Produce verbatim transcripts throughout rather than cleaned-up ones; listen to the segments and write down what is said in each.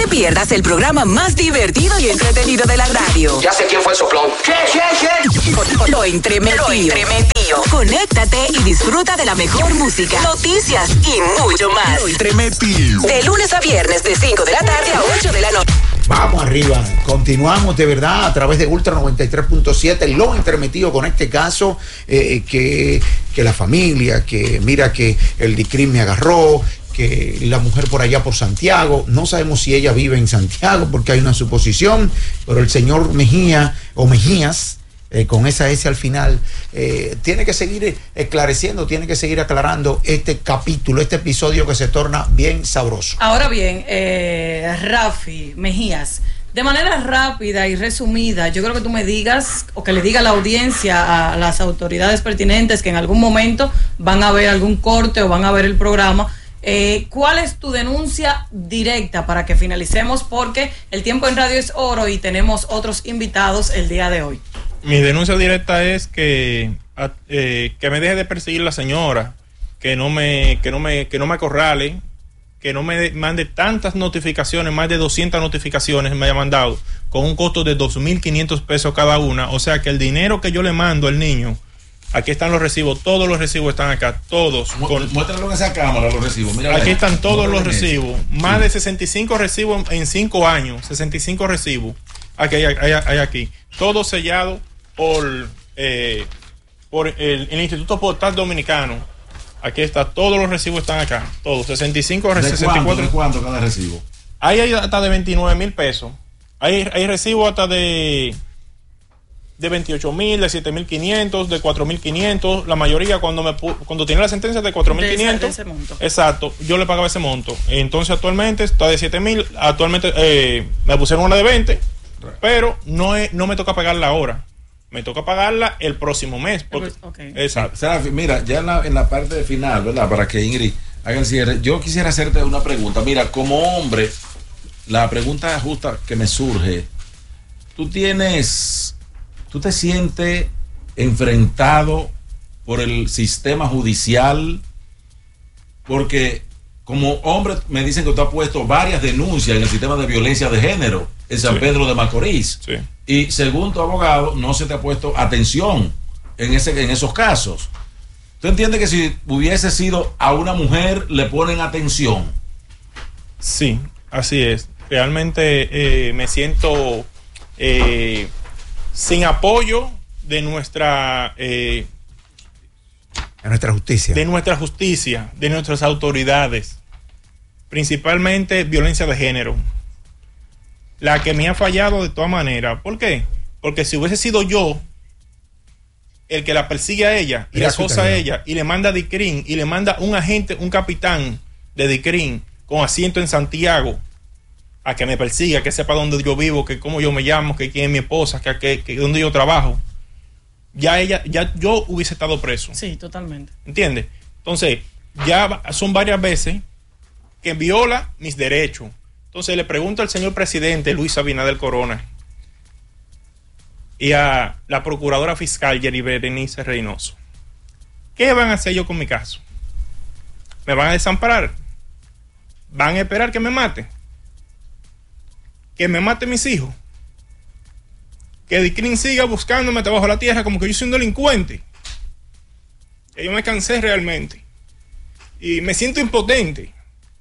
pierdas el programa más divertido y entretenido de la radio. Ya sé quién fue el soplón. ¿Qué, qué, qué? Lo entremetido. Lo entremetido. Conéctate y disfruta de la mejor música, noticias y mucho más. Lo entremetido. De lunes a viernes de cinco de la tarde a ocho de la noche. Vamos arriba, continuamos de verdad a través de Ultra noventa y tres punto siete, lo intermetido con este caso, eh, que, que la familia, que mira que el DICRIM me agarró, que la mujer por allá por Santiago, no sabemos si ella vive en Santiago porque hay una suposición, pero el señor Mejía o Mejías, Eh, con esa S al final, eh, tiene que seguir esclareciendo, tiene que seguir aclarando este capítulo, este episodio que se torna bien sabroso. Ahora bien, eh, Rafi Mejías, de manera rápida y resumida, yo creo que tú me digas, o que le diga a la audiencia, a las autoridades pertinentes que en algún momento van a ver algún corte o van a ver el programa, eh, ¿cuál es tu denuncia directa para que finalicemos? Porque el tiempo en radio es oro y tenemos otros invitados el día de hoy. Mi denuncia directa es que, eh, que me deje de perseguir la señora, que no me, que no me, que no me acorrale, que no me de, mande tantas notificaciones, más de doscientas notificaciones me haya mandado, con un costo de dos mil quinientos pesos cada una. O sea que el dinero que yo le mando al niño, aquí están los recibos, todos los recibos están acá, todos. Con, muéstralo en esa cámara, los recibos. Mira aquí ahí. están todos los recibos, eso. más Sí. de sesenta y cinco recibos en cinco años, sesenta y cinco recibos. Aquí hay, hay, hay aquí, todo sellado por, eh, por el, el Instituto Postal Dominicano. Aquí está, todos los recibos están acá, todos, sesenta y cinco, ¿De sesenta y cuatro. ¿De cuánto cada recibo? Ahí hay hasta de veintinueve mil pesos. Hay, hay recibos hasta de, de veintiocho mil, de siete mil quinientos, de cuatro mil quinientos. La mayoría, cuando me cuando tiene la sentencia de cuatro mil quinientos, de ese monto. Exacto, yo le pagaba ese monto. Entonces, actualmente está de siete mil. Actualmente eh, me pusieron una de veinte, pero no, es, no me toca pagarla ahora. Me toca pagarla el próximo mes. Porque, okay. Exacto. Serafi, mira, ya en la, en la parte final, ¿verdad? Para que Ingrid haga el cierre, yo quisiera hacerte una pregunta. Mira, como hombre, la pregunta justa que me surge, tú tienes, tú te sientes enfrentado por el sistema judicial, porque como hombre me dicen que tú has puesto varias denuncias en el sistema de violencia de género en San sí. Pedro de Macorís. Sí. Y según tu abogado, no se te ha puesto atención en, ese, en esos casos. ¿Tú entiendes que si hubiese sido a una mujer, le ponen atención? Sí, así es. Realmente eh, me siento eh, sin apoyo de nuestra... Eh, de nuestra justicia. De nuestra justicia, de nuestras autoridades. Principalmente violencia de género. La que me ha fallado de todas maneras. ¿Por qué? Porque si hubiese sido yo el que la persigue a ella y la acosa a ella y le manda a DICRIM y le manda un agente, un capitán de DICRIM con asiento en Santiago a que me persiga, que sepa dónde yo vivo, que cómo yo me llamo, que quién es mi esposa, que, que, que dónde yo trabajo, ya ella, ya yo hubiese estado preso. Sí, totalmente. ¿Entiendes? Entonces, ya son varias veces que viola mis derechos. Entonces le pregunto al señor presidente Luis Abinader Corona y a la procuradora fiscal Yeri Berenice Reynoso, ¿qué van a hacer yo con mi caso? ¿Me van a desamparar? ¿Van a esperar que me mate? ¿Que me mate mis hijos? ¿Que DICRIM siga buscándome debajo de la tierra como que yo soy un delincuente? Que yo me cansé realmente y me siento impotente.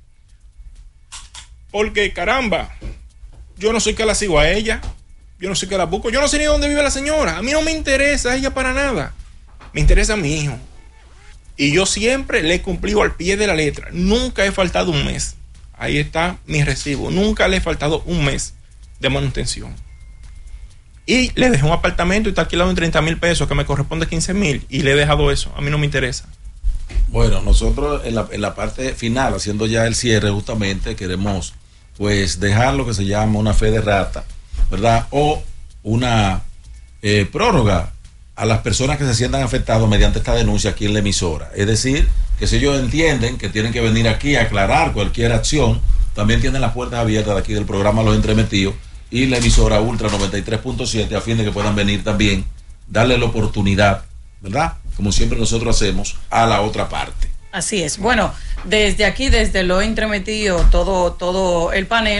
Porque, caramba, yo no soy que la sigo a ella, yo no soy que la busco, yo no sé ni dónde vive la señora, a mí no me interesa ella para nada, me interesa a mi hijo. Y yo siempre le he cumplido al pie de la letra, nunca he faltado un mes, ahí está mi recibo, nunca le he faltado un mes de manutención. Y le dejé un apartamento y está alquilado en treinta mil pesos, que me corresponde quince mil, y le he dejado eso, a mí no me interesa. Bueno, nosotros en la, en la parte final, haciendo ya el cierre, justamente queremos pues dejar lo que se llama una fe de rata, ¿verdad? O una eh, prórroga a las personas que se sientan afectadas mediante esta denuncia aquí en la emisora. Es decir, que si ellos entienden que tienen que venir aquí a aclarar cualquier acción, también tienen las puertas abiertas de aquí del programa Los Entremetidos y la emisora Ultra noventa y tres punto siete a fin de que puedan venir también, darle la oportunidad, ¿verdad? Como siempre nosotros hacemos, a la otra parte. Así es. Bueno, desde aquí, desde Lo Entremetido, todo, todo el panel,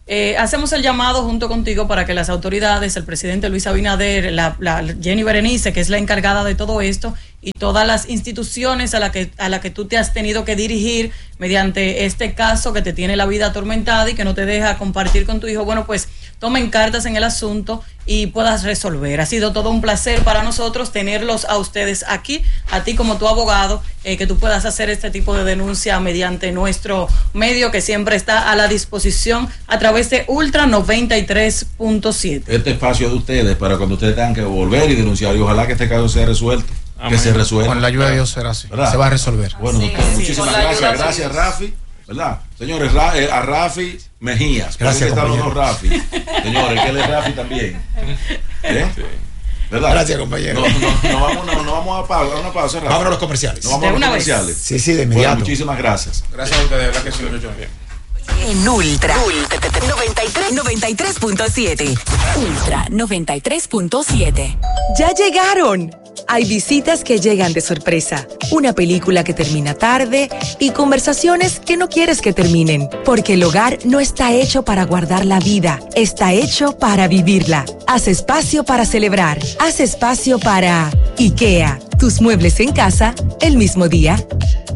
Eh, hacemos el llamado junto contigo para que las autoridades, el presidente Luis Abinader, la, la Jenny Berenice, que es la encargada de todo esto, y todas las instituciones a las que, a la que tú te has tenido que dirigir mediante este caso que te tiene la vida atormentada y que no te deja compartir con tu hijo, bueno, pues tomen cartas en el asunto y puedas resolver. Ha sido todo un placer para nosotros tenerlos a ustedes aquí, a ti como tu abogado, eh, que tú puedas hacer este tipo de denuncia mediante nuestro medio que siempre está a la disposición a través de Ultra noventa y tres punto siete. Este espacio de ustedes para cuando ustedes tengan que volver y denunciar, y ojalá que este caso sea resuelto. Amén. Que se resuelva. Con la ayuda de Dios será así. ¿Verdad? Se va a resolver. Bueno, Sí, doctor, sí, muchísimas gracias. Gracias, Rafi. ¿Verdad? Señores, Ra, eh, a Rafi Mejías. Gracias, compañero. Rafi. Señores, que él es Rafi también. ¿Eh? Sí. ¿Verdad? Gracias, compañero. No, no, no, vamos, no, no vamos a, pausa, a una pausa, Rafi. Vámonos a los comerciales. No vamos De a los una vez. comerciales. Sí, sí, de inmediato. Bueno, muchísimas gracias. Gracias a ustedes, de verdad que sí lo he hecho bien. En Ultra. Ultra noventa y tres, noventa y tres punto siete. Ultra noventa y tres punto siete. ¡Ya llegaron! Hay visitas que llegan de sorpresa, una película que termina tarde y conversaciones que no quieres que terminen, porque el hogar no está hecho para guardar la vida, está hecho para vivirla. Haz espacio para celebrar, haz espacio para IKEA, tus muebles en casa el mismo día.